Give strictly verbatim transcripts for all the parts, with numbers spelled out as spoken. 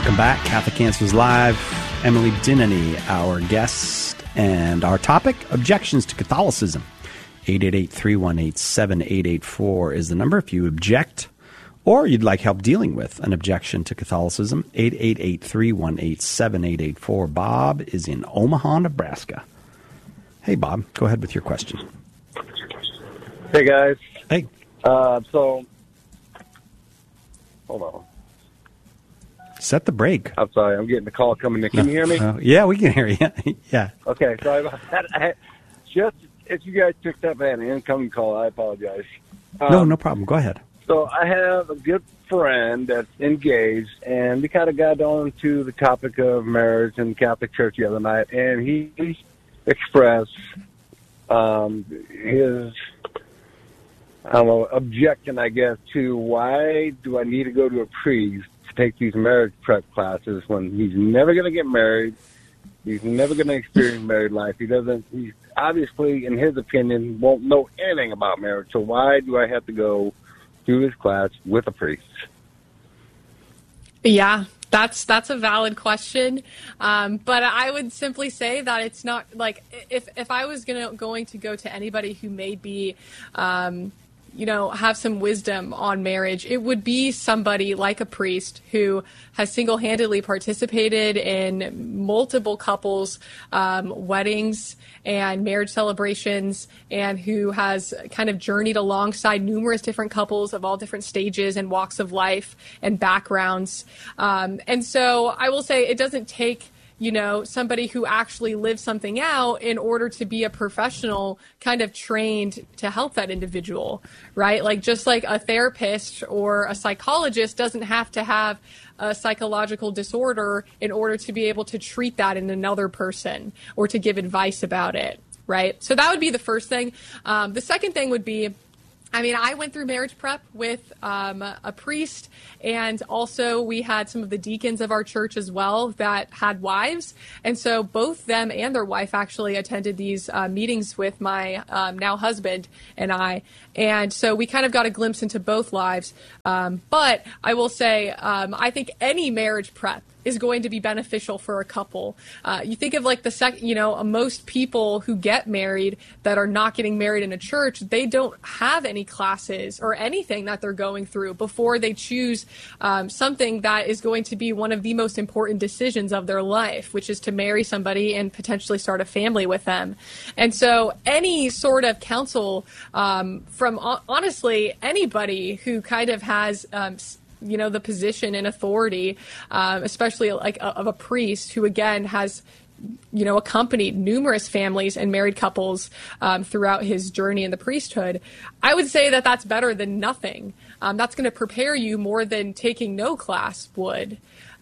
Welcome back. Catholic Answers Live. Emily Dinany, our guest, and our topic, objections to Catholicism. eight eight eight, three one eight, seven eight eight four is the number if you object or you'd like help dealing with an objection to Catholicism. eight eight eight, three one eight, seven eight eight four. Bob is in Omaha, Nebraska. Hey, Bob, go ahead with your question. Hey, guys. Hey. Uh, so, hold on. Set the brake. I'm sorry, I'm getting a call coming in. Can you hear me? Uh, yeah, we can hear you. Yeah. Okay, sorry about that. I, just if you guys picked up an incoming call, I apologize. Um, No, no problem. Go ahead. So I have a good friend that's engaged, and we kind of got on to the topic of marriage in the Catholic Church the other night, and he expressed um, his, I don't know, objection, I guess, to why do I need to go to a priest to take these marriage prep classes when he's never going to get married. He's never going to experience married life. He doesn't, he obviously, in his opinion, won't know anything about marriage. So why do I have to go through this class with a priest? Yeah, that's that's a valid question. Um, but I would simply say that it's not like if, if I was gonna, going to go to anybody who may be, um, you know, have some wisdom on marriage, it would be somebody like a priest who has single-handedly participated in multiple couples' um, weddings and marriage celebrations, and who has kind of journeyed alongside numerous different couples of all different stages and walks of life and backgrounds. Um, and so I will say it doesn't take, you know, somebody who actually lives something out in order to be a professional kind of trained to help that individual, right? Like just like a therapist or a psychologist doesn't have to have a psychological disorder in order to be able to treat that in another person or to give advice about it, right? So that would be the first thing. Um, the second thing would be, I mean, I went through marriage prep with um, a priest, and also we had some of the deacons of our church as well that had wives. And so both them and their wife actually attended these uh, meetings with my um, now husband and I. And so we kind of got a glimpse into both lives. Um, but I will say, um, I think any marriage prep is going to be beneficial for a couple. Uh, you think of like the sec, you know, most people who get married that are not getting married in a church, they don't have any classes or anything that they're going through before they choose um, something that is going to be one of the most important decisions of their life, which is to marry somebody and potentially start a family with them. And so any sort of counsel um, from honestly anybody who kind of has um, you know, the position and authority, um, especially like a, of a priest who, again, has, you know, accompanied numerous families and married couples um, throughout his journey in the priesthood. I would say that that's better than nothing. Um, that's going to prepare you more than taking no class would.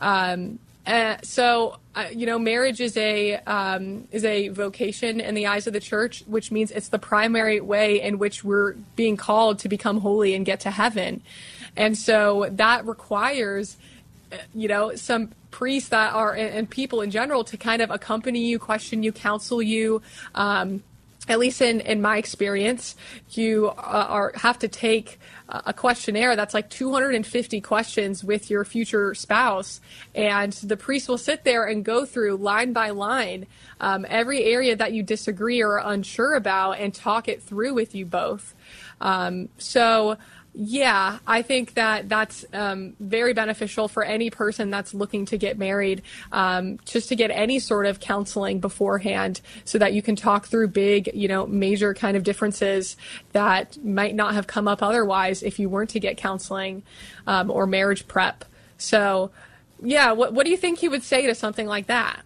Um, uh, so, uh, you know, marriage is a um, is a vocation in the eyes of the church, which means it's the primary way in which we're being called to become holy and get to heaven. And so that requires, you know, some priests that are, and, and people in general, to kind of accompany you, question you, counsel you. Um, at least in, in my experience, you uh, are have to take a questionnaire that's like two hundred fifty questions with your future spouse. And the priest will sit there and go through line by line um, every area that you disagree or are unsure about and talk it through with you both. Um, so... Yeah, I think that that's um, very beneficial for any person that's looking to get married, um, just to get any sort of counseling beforehand so that you can talk through big, you know, major kind of differences that might not have come up otherwise if you weren't to get counseling um, or marriage prep. So, yeah, what, what do you think he would say to something like that?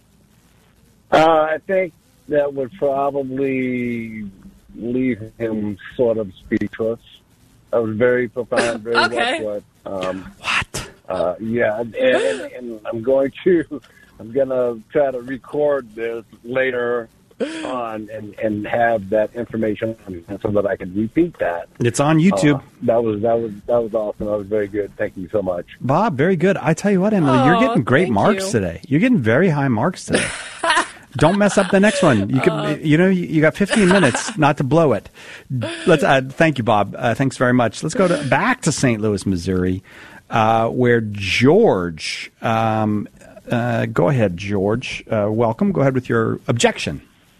Uh, I think that would probably leave him sort of speechless. That was very profound, very okay. well put. Um, what? Uh, yeah, and, and I'm going to, I'm going to try to record this later on and, and have that information so that I can repeat that. It's on YouTube. Uh, that was that was that was awesome. That was very good. Thank you so much, Bob. Very good. I tell you what, Emily, oh, you're getting great marks you. today. You're getting very high marks today. Don't mess up the next one. You can, uh, you know, you got fifteen minutes not to blow it. Let's. Uh, thank you, Bob. Uh, thanks very much. Let's go to back to Saint Louis, Missouri. uh, where George, um, uh, go ahead, George. Uh, welcome. Go ahead with your objection.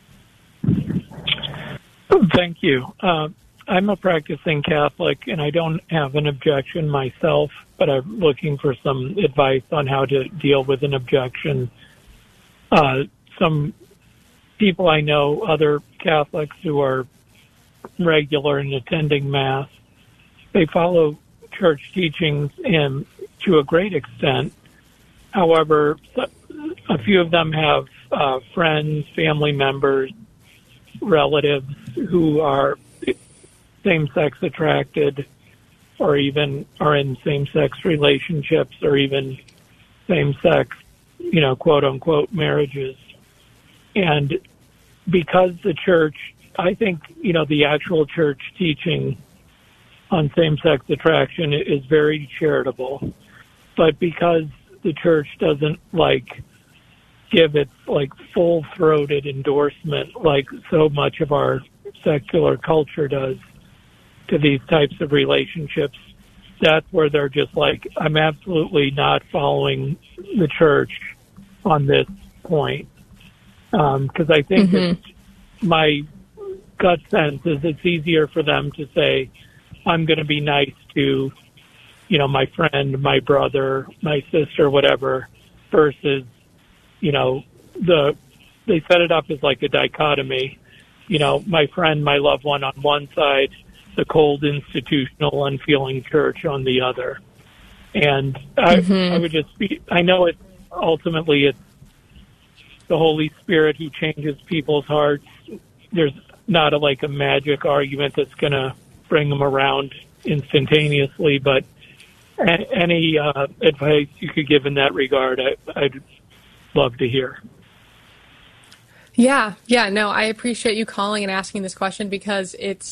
Thank you. Uh, I'm a practicing Catholic, and I don't have an objection myself, but I'm looking for some advice on how to deal with an objection. Uh, some people I know, other Catholics who are regular in attending Mass, they follow church teachings and to a great extent. However, a few of them have uh, friends, family members, relatives who are same-sex attracted or even are in same-sex relationships or even same-sex, you know, quote-unquote marriages. And because the church, I think, you know, the actual church teaching on same-sex attraction is very charitable. But because the church doesn't, like, give its, like, full-throated endorsement like so much of our secular culture does to these types of relationships, that's where they're just like, I'm absolutely not following the church on this point. Because um, I think mm-hmm. it's, my gut sense is it's easier for them to say, I'm going to be nice to, you know, my friend, my brother, my sister, whatever, versus, you know, the they set it up as like a dichotomy. You know, my friend, my loved one on one side, the cold, institutional, unfeeling church on the other. And I, mm-hmm. I would just be, I know it ultimately it's the Holy Spirit who changes people's hearts. There's not a, like a magic argument that's going to bring them around instantaneously, but a- any uh, advice you could give in that regard, I, I'd love to hear. Yeah, yeah, no, I appreciate you calling and asking this question because it's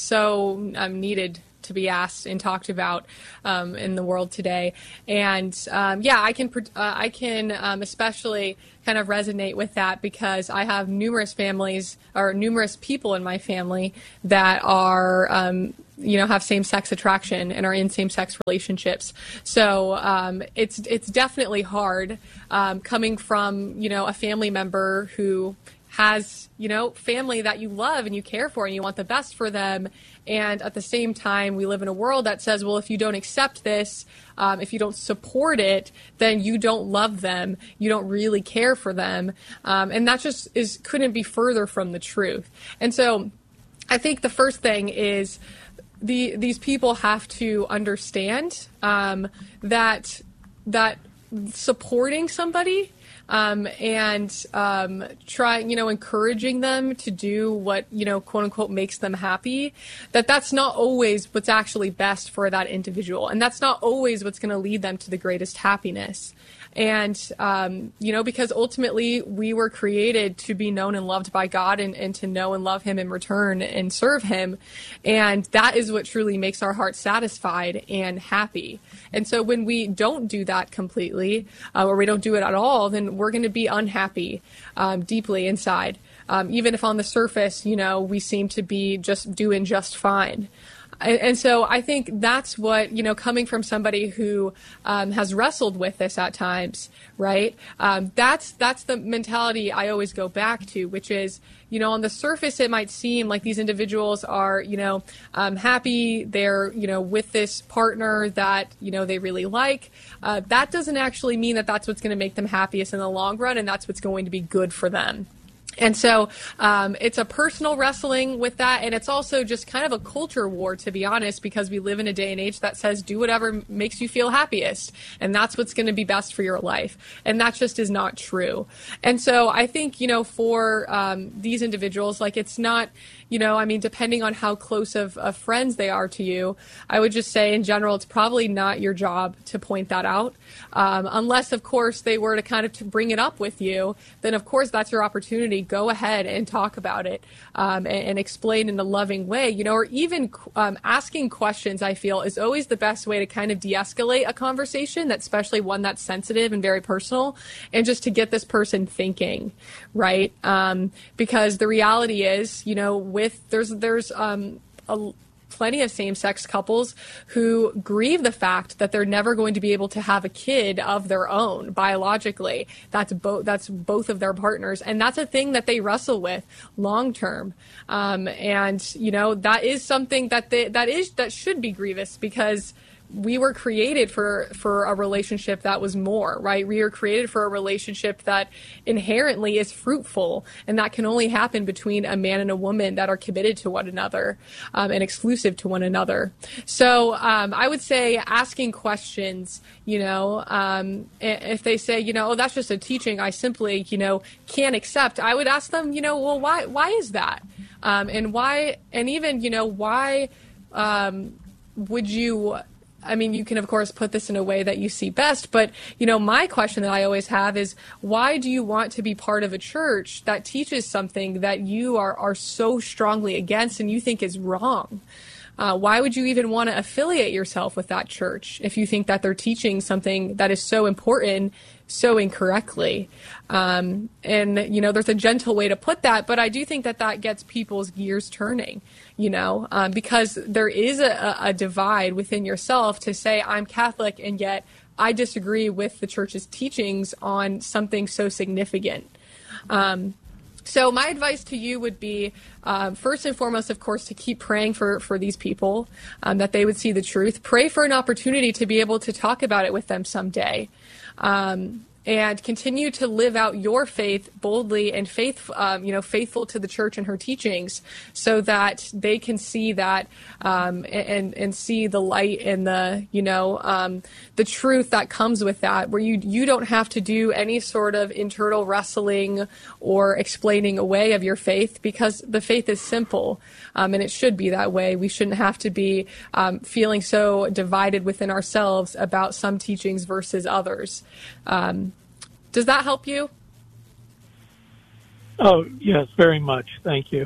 so um, needed to be asked and talked about um, in the world today. And um, yeah, I can uh, I can um, especially kind of resonate with that because I have numerous families or numerous people in my family that are um, you know, have same-sex attraction and are in same-sex relationships. So um, it's it's definitely hard um, coming from, you know, a family member who has, you know, family that you love and you care for and you want the best for them. And at the same time, we live in a world that says, well, if you don't accept this, um, if you don't support it, then you don't love them. You don't really care for them. Um, and that just is couldn't be further from the truth. And so I think the first thing is the these people have to understand um, that that supporting somebody Um, and um, trying, you know, encouraging them to do what, you know, quote unquote, makes them happy, that that's not always what's actually best for that individual. And that's not always what's going to lead them to the greatest happiness. And, um, you know, because ultimately we were created to be known and loved by God and, and to know and love him in return and serve him. And that is what truly makes our hearts satisfied and happy. And so when we don't do that completely, uh, or we don't do it at all, then we're going to be unhappy um, deeply inside. Um, even if on the surface, you know, we seem to be just doing just fine. And, and so I think that's what, you know, coming from somebody who um, has wrestled with this at times, right? Um, that's that's the mentality I always go back to, which is, you know, on the surface, it might seem like these individuals are, you know, um, happy. They're, you know, with this partner that, you know, they really like. Uh, that doesn't actually mean that that's what's going to make them happiest in the long run, and that's what's going to be good for them. And so um, it's a personal wrestling with that, and it's also just kind of a culture war, to be honest, because we live in a day and age that says do whatever makes you feel happiest, and that's what's going to be best for your life. And that just is not true. And so I think, you know, for um, these individuals, like it's not, you know, I mean, depending on how close of, of friends they are to you, I would just say in general, it's probably not your job to point that out. Um, unless, of course, they were to kind of to bring it up with you, then, of course, that's your opportunity. Go ahead and talk about it um, and, and explain in a loving way, you know, or even um, asking questions, I feel, is always the best way to kind of de-escalate a conversation, that's especially one that's sensitive and very personal, and just to get this person thinking, right? Um, because the reality is, you know, with there's there's um, a plenty of same-sex couples who grieve the fact that they're never going to be able to have a kid of their own biologically. That's both that's both of their partners, and that's a thing that they wrestle with long term. Um, and you know that is something that they, that is that should be grievous, because we were created for, for a relationship that was more, right? We were created for a relationship that inherently is fruitful, and that can only happen between a man and a woman that are committed to one another um, and exclusive to one another. So um, I would say asking questions, you know, um, if they say, you know, oh, that's just a teaching I simply, you know, can't accept, I would ask them, you know, well, why, why is that? Um, and why, and even, you know, why um, would you... I mean, you can, of course, put this in a way that you see best, but, you know, my question that I always have is, why do you want to be part of a church that teaches something that you are, are so strongly against and you think is wrong? Uh, why would you even want to affiliate yourself with that church if you think that they're teaching something that is so important so incorrectly? Um, and, you know, there's a gentle way to put that, but I do think that that gets people's gears turning, you know, um, because there is a, a divide within yourself to say, I'm Catholic, and yet I disagree with the church's teachings on something so significant. Um, So my advice to you would be, uh, first and foremost, of course, to keep praying for, for these people, um, that they would see the truth. Pray for an opportunity to be able to talk about it with them someday. Um, and continue to live out your faith boldly and faith, um, you know, faithful to the church and her teachings, so that they can see that um, and and see the light and the, you know, um, the truth that comes with that, where you you don't have to do any sort of internal wrestling or explaining away of your faith, because the faith is simple, um, and it should be that way. We shouldn't have to be um, feeling so divided within ourselves about some teachings versus others. Um, Does that help you? Oh, yes, very much. Thank you.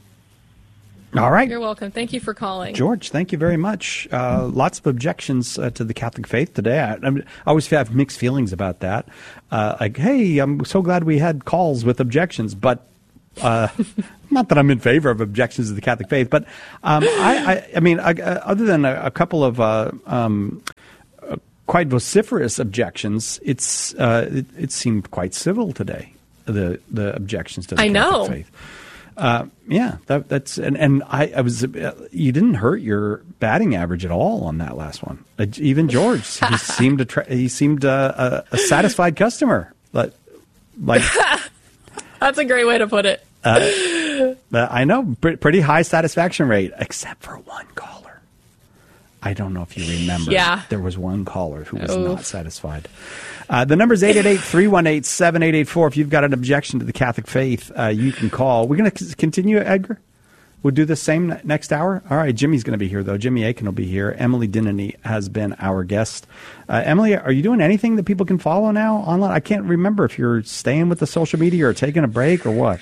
All right. You're welcome. Thank you for calling. George, thank you very much. Uh, lots of objections uh, to the Catholic faith today. I, I always have mixed feelings about that. Uh, like, hey, I'm so glad we had calls with objections, but uh, not that I'm in favor of objections to the Catholic faith, but um, I, I, I mean, I, other than a, a couple of uh, um, quite vociferous objections, it's uh, it, it seemed quite civil today, the the objections to the I Catholic know. faith. Uh, yeah, that, that's and, and I, I was uh, you didn't hurt your batting average at all on that last one. Uh, even George, he seemed a tra- he seemed uh, a, a satisfied customer. Like, like that's a great way to put it. uh, I know, pr- pretty high satisfaction rate, except for one caller. I don't know if you remember. Yeah. There was one caller who was Oof. not satisfied. Uh, the number is eight eight eight, three one eight, seven eight eight four. If you've got an objection to the Catholic faith, uh, you can call. We're going to c- continue, Edgar? We'll do the same n- next hour? All right, Jimmy's going to be here, though. Jimmy Akin will be here. Emily Dinany has been our guest. Uh, Emily, are you doing anything that people can follow now online? I can't remember if you're staying with the social media or taking a break or what.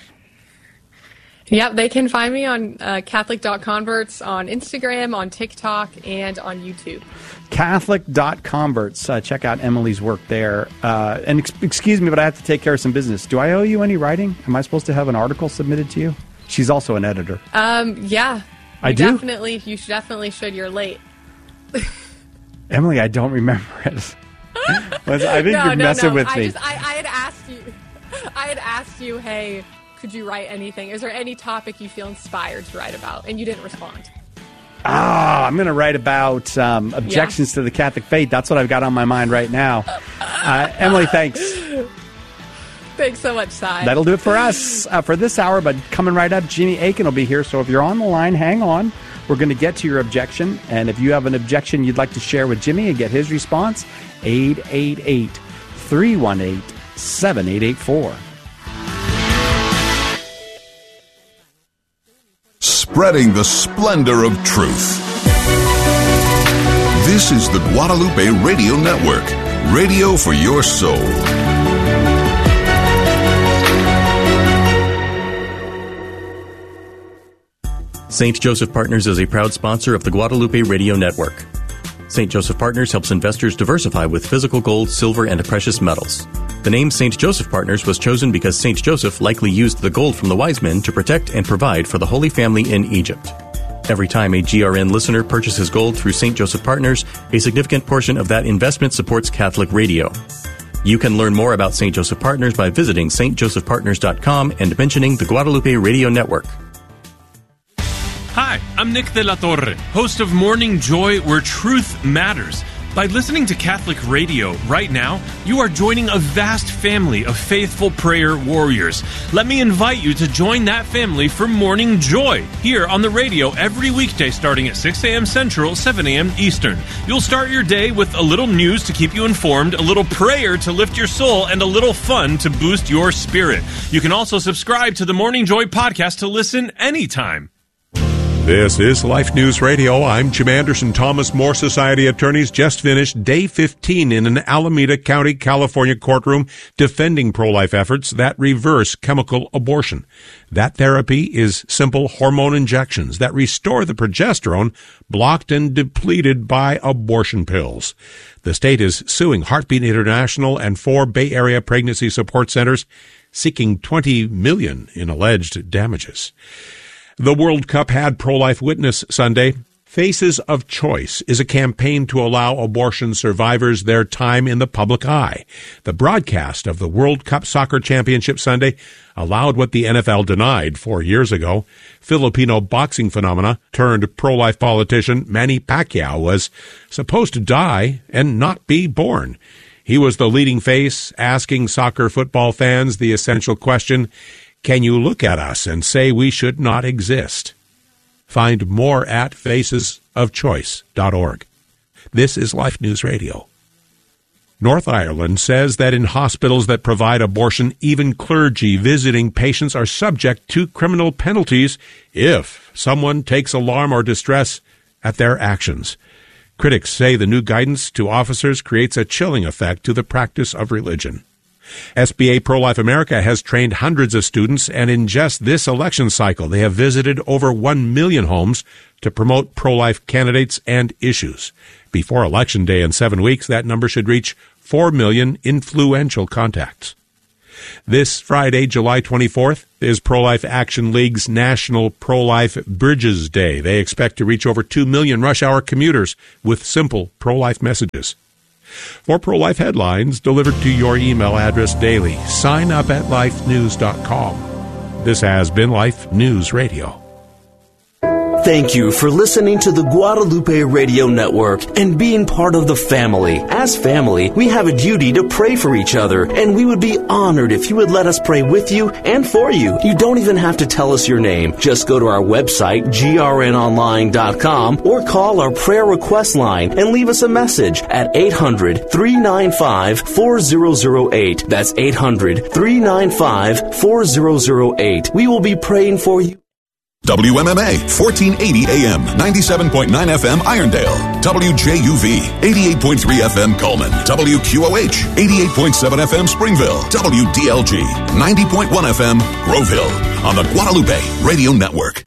Yep, they can find me on uh, Catholic dot converts on Instagram, on TikTok, and on YouTube. Catholic dot converts. Uh, check out Emily's work there. Uh, and ex- excuse me, but I have to take care of some business. Do I owe you any writing? Am I supposed to have an article submitted to you? She's also an editor. Um, yeah. I you do? Definitely, you should, definitely should. You're late. Emily, I don't remember it. I think no, you're no, messing no. with I me. Just, I, I had asked you, I had asked you, hey, could you write anything? Is there any topic you feel inspired to write about? And you didn't respond. Ah, I'm going to write about um, objections yeah. to the Catholic faith. That's what I've got on my mind right now. Uh, Emily, thanks. Thanks so much, Cy. That'll do it for us uh, for this hour, but coming right up, Jimmy Akin will be here. So if you're on the line, hang on. We're going to get to your objection. And if you have an objection you'd like to share with Jimmy and get his response, eight eight eight, three one eight, seven eight eight four. Spreading the splendor of truth. This is the Guadalupe Radio Network, radio for your soul. Saint Joseph Partners is a proud sponsor of the Guadalupe Radio Network. Saint Joseph Partners helps investors diversify with physical gold, silver, and precious metals. The name Saint Joseph Partners was chosen because Saint Joseph likely used the gold from the wise men to protect and provide for the Holy Family in Egypt. Every time a G R N listener purchases gold through Saint Joseph Partners, a significant portion of that investment supports Catholic radio. You can learn more about Saint Joseph Partners by visiting s t joseph partners dot com and mentioning the Guadalupe Radio Network. Hi, I'm Nick de la Torre, host of Morning Joy, where truth matters. By listening to Catholic radio right now, you are joining a vast family of faithful prayer warriors. Let me invite you to join that family for Morning Joy, here on the radio every weekday starting at six a.m. Central, seven a.m. Eastern. You'll start your day with a little news to keep you informed, a little prayer to lift your soul, and a little fun to boost your spirit. You can also subscribe to the Morning Joy podcast to listen anytime. This is Life News Radio. I'm Jim Anderson. Thomas More Society attorneys just finished day fifteen in an Alameda County, California courtroom defending pro-life efforts that reverse chemical abortion. That therapy is simple hormone injections that restore the progesterone blocked and depleted by abortion pills. The state is suing Heartbeat International and four Bay Area pregnancy support centers, seeking twenty million dollars in alleged damages. The World Cup had pro-life witness Sunday. Faces of Choice is a campaign to allow abortion survivors their time in the public eye. The broadcast of the World Cup Soccer Championship Sunday allowed what the N F L denied four years ago. Filipino boxing phenomena turned pro-life politician Manny Pacquiao was supposed to die and not be born. He was the leading face, asking soccer football fans the essential question, can you look at us and say we should not exist? Find more at faces of choice dot org. This is Life News Radio. North Ireland says that in hospitals that provide abortion, even clergy visiting patients are subject to criminal penalties if someone takes alarm or distress at their actions. Critics say the new guidance to officers creates a chilling effect to the practice of religion. S B A Pro-Life America has trained hundreds of students, and in just this election cycle, they have visited over one million homes to promote pro-life candidates and issues. Before Election Day in seven weeks, that number should reach four million influential contacts. This Friday, July twenty-fourth, is Pro-Life Action League's National Pro-Life Bridges Day. They expect to reach over two million rush-hour commuters with simple pro-life messages. For pro-life headlines delivered to your email address daily, sign up at life news dot com. This has been Life News Radio. Thank you for listening to the Guadalupe Radio Network and being part of the family. As family, we have a duty to pray for each other, and we would be honored if you would let us pray with you and for you. You don't even have to tell us your name. Just go to our website, G R N online dot com, or call our prayer request line and leave us a message at eight hundred, three nine five, four zero zero eight. That's eight hundred, three nine five, four zero zero eight. We will be praying for you. W M M A, fourteen eighty A M, ninety-seven point nine F M Irondale. W J U V, eighty-eight point three F M Coleman. W Q O H, eighty-eight point seven F M Springville. W D L G, ninety point one F M Groveville. On the Guadalupe Radio Network.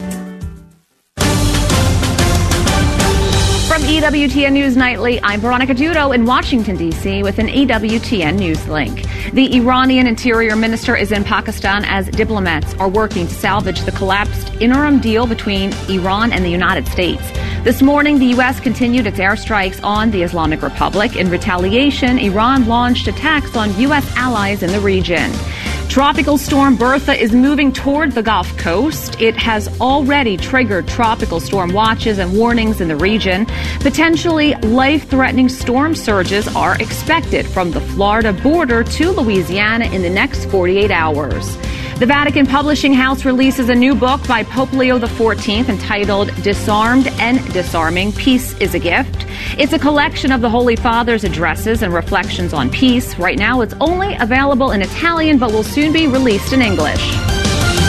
From E W T N News Nightly, I'm Veronica Dudo in Washington, D C with an E W T N News link. The Iranian Interior Minister is in Pakistan as diplomats are working to salvage the collapsed interim deal between Iran and the United States. This morning, the U S continued its airstrikes on the Islamic Republic. In retaliation, Iran launched attacks on U S allies in the region. Tropical storm Bertha is moving toward the Gulf Coast. It has already triggered tropical storm watches and warnings in the region. Potentially life-threatening storm surges are expected from the Florida border to Louisiana in the next forty-eight hours. The Vatican Publishing House releases a new book by Pope Leo the fourteenth entitled Disarmed and Disarming, Peace is a Gift. It's a collection of the Holy Father's addresses and reflections on peace. Right now, it's only available in Italian, but will soon be released in English.